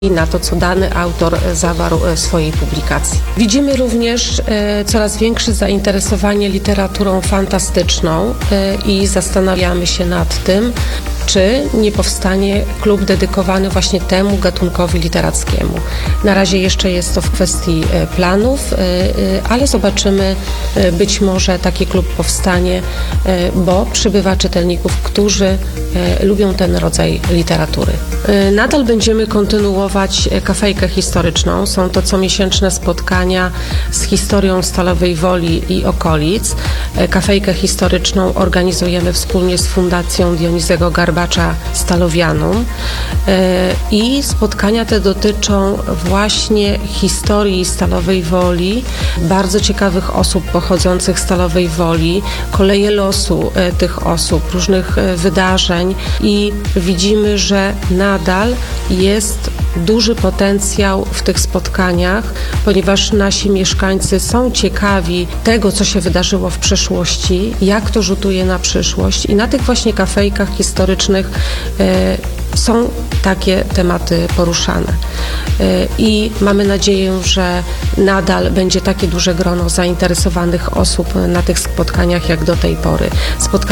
i na to, co dany autor zawarł w swojej publikacji. Widzimy również coraz większe zainteresowanie literaturą fantastyczną i zastanawiamy się nad tym, czy nie powstanie klub dedykowany właśnie temu gatunkowi literackiemu. Na razie jeszcze jest to w kwestii planów, ale zobaczymy, być może taki klub powstanie, bo przybywa czytelników, którzy lubią ten rodzaj literatury. Nadal będziemy kontynuować kafejkę historyczną. Są to comiesięczne spotkania z historią Stalowej Woli i okolic. Kafejkę historyczną organizujemy wspólnie z Fundacją Dionizego Garbacza Stalowianum i spotkania te dotyczą właśnie historii Stalowej Woli, bardzo ciekawych osób pochodzących z Stalowej Woli, koleje losu tych osób, różnych wydarzeń i widzimy, że nadal jest duży potencjał w tych spotkaniach, ponieważ nasi mieszkańcy są ciekawi tego, co się wydarzyło w przeszłości, jak to rzutuje na przyszłość i na tych właśnie kafejkach historycznych są takie tematy poruszane. I mamy nadzieję, że nadal będzie takie duże grono zainteresowanych osób na tych spotkaniach jak do tej pory.